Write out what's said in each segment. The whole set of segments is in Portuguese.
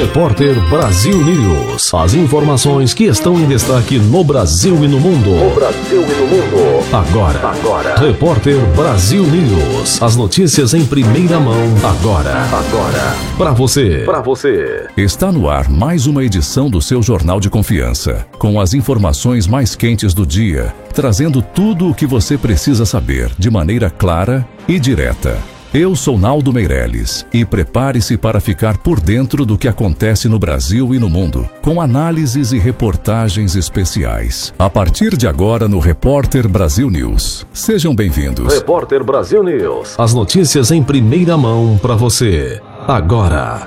Repórter Brasil News. As informações que estão em destaque no Brasil e no mundo. Agora. Repórter Brasil News. As notícias em primeira mão. Agora. Para você. Está no ar mais uma edição do seu Jornal de Confiança, com as informações mais quentes do dia, trazendo tudo o que você precisa saber de maneira clara e direta. Eu sou Naldo Meirelles e prepare-se para ficar por dentro do que acontece no Brasil e no mundo, com análises e reportagens especiais. A partir de agora no Repórter Brasil News. Sejam bem-vindos. Repórter Brasil News. As notícias em primeira mão para você. Agora.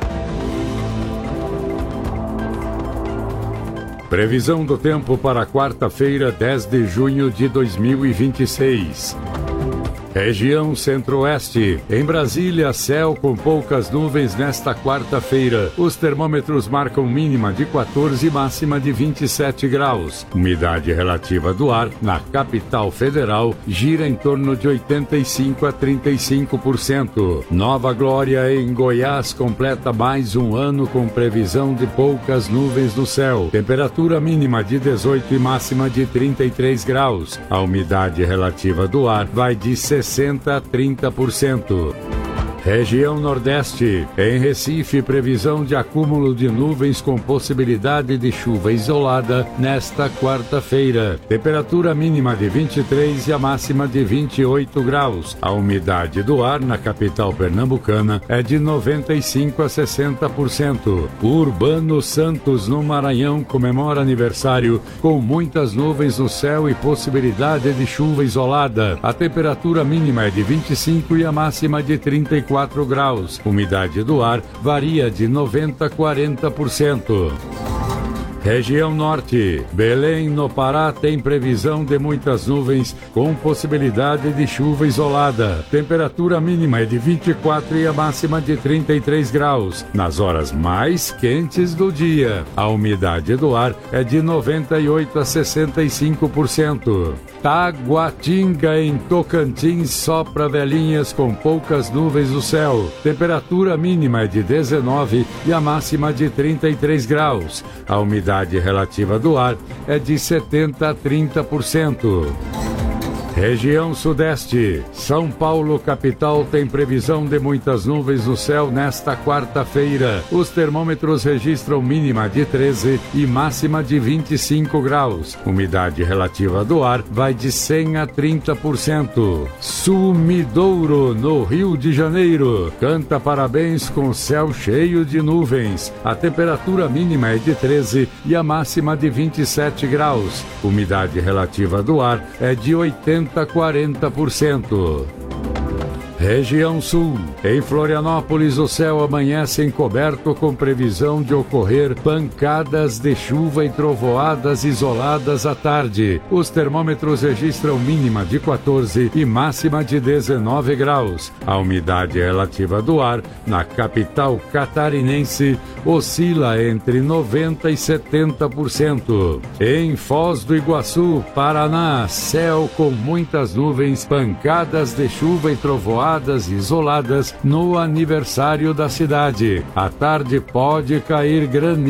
Previsão do tempo para quarta-feira, 10 de junho de 2026. Região Centro-Oeste. Em Brasília, céu com poucas nuvens nesta quarta-feira. Os termômetros marcam mínima de 14 e máxima de 27 graus. Umidade relativa do ar na capital federal gira em torno de 85 a 35%. Nova Glória, em Goiás, completa mais um ano com previsão de poucas nuvens no céu. Temperatura mínima de 18 e máxima de 33 graus. A umidade relativa do ar vai de 60 a 30%. Região Nordeste. Em Recife, previsão de acúmulo de nuvens com possibilidade de chuva isolada nesta quarta-feira. Temperatura mínima de 23 e a máxima de 28 graus. A umidade do ar na capital pernambucana é de 95 a 60%. O Urbano Santos, no Maranhão, comemora aniversário com muitas nuvens no céu e possibilidade de chuva isolada. A temperatura mínima é de 25 e a máxima de 34 graus. Umidade do ar varia de 90 a 40%. Região Norte. Belém, no Pará, tem previsão de muitas nuvens com possibilidade de chuva isolada. Temperatura mínima é de 24 e a máxima de 33 graus. Nas horas mais quentes do dia, a umidade do ar é de 98 a 65%. Taguatinga, em Tocantins, sopra velhinhas com poucas nuvens no céu. Temperatura mínima é de 19 e a máxima de 33 graus. A umidade relativa do ar é de 70 a 30%. Região Sudeste. São Paulo, capital, tem previsão de muitas nuvens no céu nesta quarta-feira. Os termômetros registram mínima de 13 e máxima de 25 graus. Umidade relativa do ar vai de 100 a 30%. Sumidouro, no Rio de Janeiro, canta parabéns com céu cheio de nuvens. A temperatura mínima é de 13 e a máxima de 27 graus. Umidade relativa do ar é de 80 a 40%. Região Sul. Em Florianópolis, o céu amanhece encoberto com previsão de ocorrer pancadas de chuva e trovoadas isoladas à tarde. Os termômetros registram mínima de 14 e máxima de 19 graus. A umidade relativa do ar na capital catarinense oscila entre 90 e 70%. Em Foz do Iguaçu, Paraná, céu com muitas nuvens, pancadas de chuva e trovoadas isoladas no aniversário da cidade. À tarde pode cair granizo